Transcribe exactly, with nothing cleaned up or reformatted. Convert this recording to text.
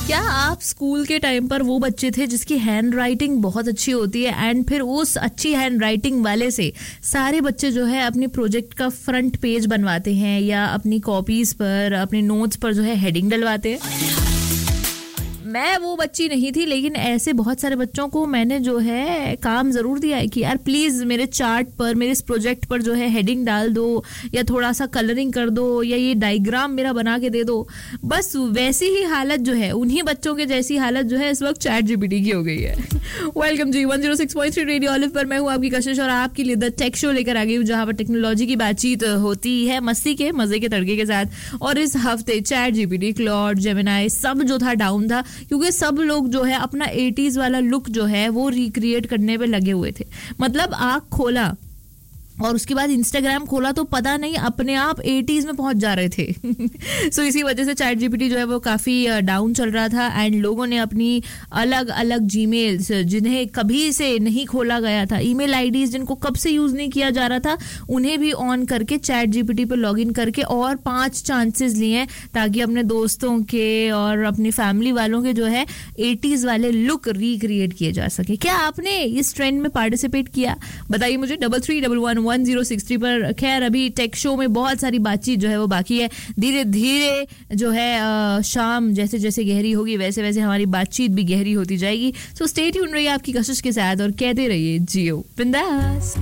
क्या आप स्कूल के टाइम पर वो बच्चे थे जिसकी हैंड राइटिंग बहुत अच्छी होती है एंड फिर उस अच्छी हैंड राइटिंग वाले से सारे बच्चे जो है अपनी प्रोजेक्ट का फ्रंट पेज बनवाते हैं या अपनी कॉपीज पर अपने नोट्स पर जो है हेडिंग डलवाते हैं? मैं वो बच्ची नहीं थी, लेकिन ऐसे बहुत सारे बच्चों को मैंने जो है काम जरूर दिया है कि यार प्लीज मेरे चार्ट पर, मेरे इस प्रोजेक्ट पर जो है हेडिंग डाल दो या थोड़ा सा कलरिंग कर दो या ये डायग्राम मेरा बना के दे दो। बस वैसी ही हालत जो है, उन्हीं बच्चों के जैसी हालत जो है इस वक्त चैट जीपीटी की हो गई है। वेलकम जी one zero six point three radio olive पर मैं हूँ आपकी कशिश और आपके लिए द टेक शो लेकर आ गई हूँ, जहाँ पर टेक्नोलॉजी की बातचीत होती है मस्ती के मजे के तड़के के साथ। और इस हफ्ते चैट जीपीटी, क्लॉड, जेमिनाई सब जो था डाउन था, क्योंकि सब लोग जो है अपना एटीज़ वाला लुक जो है वो रिक्रिएट करने पे लगे हुए थे। मतलब आँख खोला और उसके बाद इंस्टाग्राम खोला तो पता नहीं अपने आप एटीज़ में पहुंच जा रहे थे। सो so, इसी वजह से चैट जीपीटी जो है वो काफ़ी डाउन चल रहा था एंड लोगों ने अपनी अलग अलग जीमेल्स जिन्हें कभी से नहीं खोला गया था, ईमेल आईडीज जिनको कब से यूज़ नहीं किया जा रहा था, उन्हें भी ऑन करके चैट जीपीटी पर लॉग इन करके और पांच चांसेस लिए ताकि अपने दोस्तों के और अपनी फैमिली वालों के जो है एटीज़ वाले लुक रिक्रिएट किए जा सके। क्या आपने इस ट्रेंड में पार्टिसिपेट किया? बताइए मुझे double three double one one zero six three पर। खैर अभी टेक शो में बहुत सारी बातचीत जो है वो बाकी है, धीरे धीरे जो है आ, शाम जैसे जैसे गहरी होगी वैसे वैसे हमारी बातचीत भी गहरी होती जाएगी। सो स्टे ट्यून रहिए आपकी कशिश के साथ और कहते रहिए जियो बिंदास।